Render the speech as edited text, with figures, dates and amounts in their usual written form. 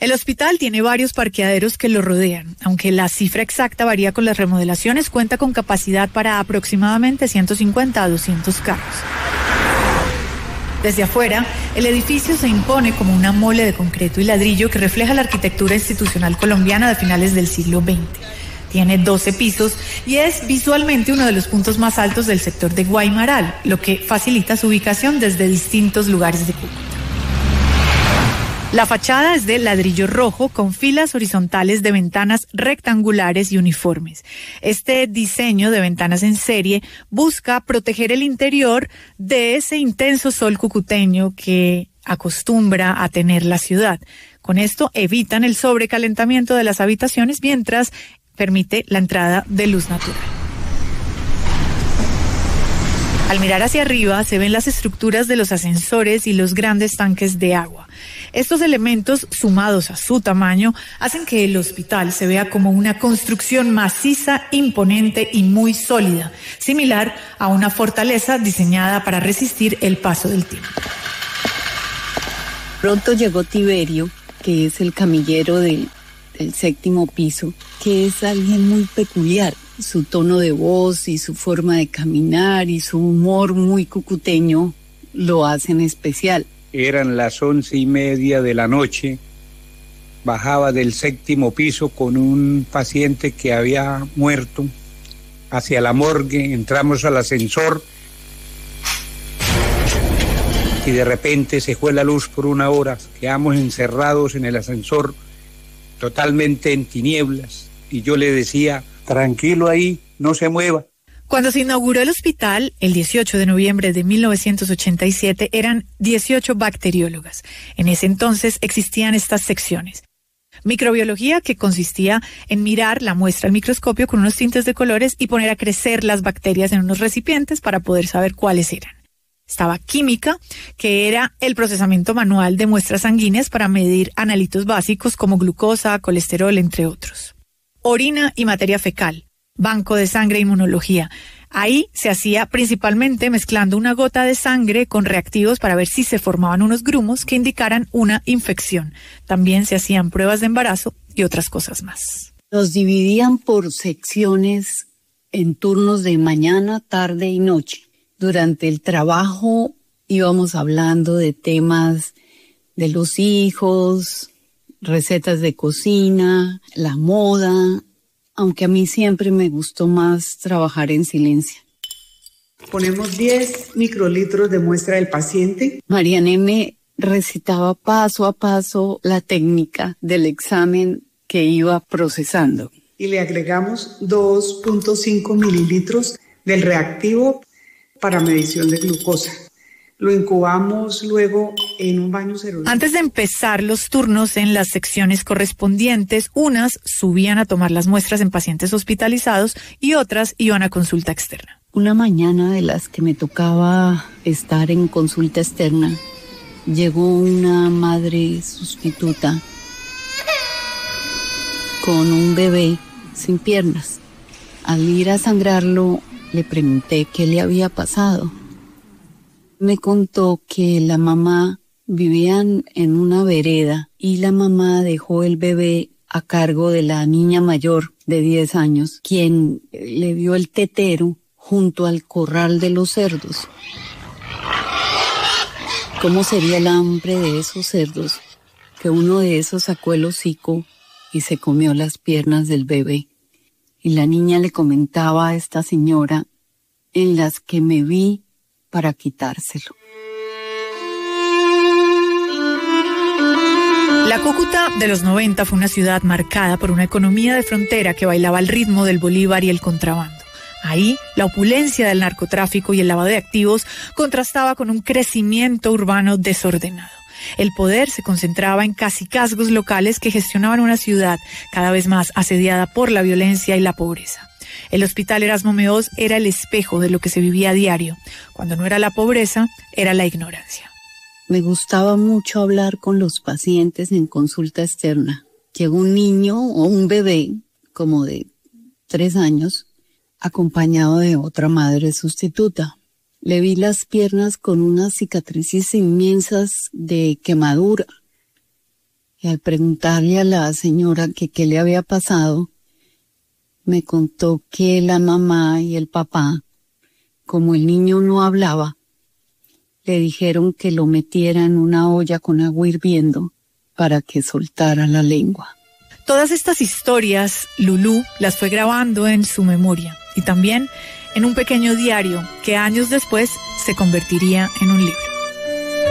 El hospital tiene varios parqueaderos que lo rodean. Aunque la cifra exacta varía con las remodelaciones, cuenta con capacidad para aproximadamente 150 a 200 carros. Desde afuera, el edificio se impone como una mole de concreto y ladrillo que refleja la arquitectura institucional colombiana de finales del siglo XX. Tiene 12 pisos y es visualmente uno de los puntos más altos del sector de Guaymaral, lo que facilita su ubicación desde distintos lugares de Cúcuta. La fachada es de ladrillo rojo con filas horizontales de ventanas rectangulares y uniformes. Este diseño de ventanas en serie busca proteger el interior de ese intenso sol cucuteño que acostumbra a tener la ciudad. Con esto evitan el sobrecalentamiento de las habitaciones mientras permite la entrada de luz natural. Al mirar hacia arriba se ven las estructuras de los ascensores y los grandes tanques de agua. Estos elementos, sumados a su tamaño, hacen que el hospital se vea como una construcción maciza, imponente y muy sólida, similar a una fortaleza diseñada para resistir el paso del tiempo. Pronto llegó Tiberio, que es el camillero del 7º piso, que es alguien muy peculiar. Su tono de voz y su forma de caminar y su humor muy cucuteño lo hacen especial. Eran las 11:30 de la noche, bajaba del 7º piso con un paciente que había muerto hacia la morgue, entramos al ascensor y de repente se fue la luz por una hora, quedamos encerrados en el ascensor totalmente en tinieblas y yo le decía, tranquilo ahí, no se mueva. Cuando se inauguró el hospital, el 18 de noviembre de 1987, eran 18 bacteriólogas. En ese entonces existían estas secciones. Microbiología, que consistía en mirar la muestra al microscopio con unos tintes de colores y poner a crecer las bacterias en unos recipientes para poder saber cuáles eran. Estaba química, que era el procesamiento manual de muestras sanguíneas para medir analitos básicos como glucosa, colesterol, entre otros. Orina y materia fecal. Banco de sangre e inmunología. Ahí se hacía principalmente mezclando una gota de sangre con reactivos para ver si se formaban unos grumos que indicaran una infección. También se hacían pruebas de embarazo y otras cosas más. Los dividían por secciones en turnos de mañana, tarde y noche. Durante el trabajo íbamos hablando de temas de los hijos, recetas de cocina, la moda, aunque a mí siempre me gustó más trabajar en silencio. Ponemos 10 microlitros de muestra del paciente. Mariana me recitaba paso a paso la técnica del examen que iba procesando. Y le agregamos 2.5 mililitros del reactivo para medición de glucosa. Lo incubamos luego en un baño serológico. Antes de empezar los turnos en las secciones correspondientes, unas subían a tomar las muestras en pacientes hospitalizados y otras iban a consulta externa. Una mañana de las que me tocaba estar en consulta externa, llegó una madre sustituta con un bebé sin piernas. Al ir a sangrarlo, le pregunté qué le había pasado. Me contó que la mamá vivían en una vereda y la mamá dejó el bebé a cargo de la niña mayor de 10 años, quien le dio el tetero junto al corral de los cerdos. ¿Cómo sería el hambre de esos cerdos? Que uno de esos sacó el hocico y se comió las piernas del bebé. Y la niña le comentaba a esta señora, en las que me vi para quitárselo. La Cúcuta de los 90 fue una ciudad marcada por una economía de frontera que bailaba al ritmo del bolívar y el contrabando. Ahí, la opulencia del narcotráfico y el lavado de activos contrastaba con un crecimiento urbano desordenado. El poder se concentraba en cacicazgos locales que gestionaban una ciudad cada vez más asediada por la violencia y la pobreza. El Hospital Erasmo Meós era el espejo de lo que se vivía a diario. Cuando no era la pobreza, era la ignorancia. Me gustaba mucho hablar con los pacientes en consulta externa. Llegó un niño o un bebé, como de 3 años, acompañado de otra madre sustituta. Le vi las piernas con unas cicatrices inmensas de quemadura. Y al preguntarle a la señora que qué le había pasado, me contó que la mamá y el papá, como el niño no hablaba, le dijeron que lo metiera en una olla con agua hirviendo para que soltara la lengua. Todas estas historias, Lulú las fue grabando en su memoria y también en un pequeño diario que años después se convertiría en un libro.